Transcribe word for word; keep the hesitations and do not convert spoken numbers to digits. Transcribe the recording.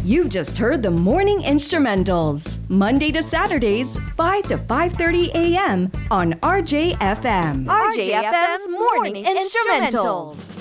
You just heard the Morning Instrumentals, Monday to Saturdays, five to five thirty a.m. on R J F M. R J F M's Morning Instrumentals.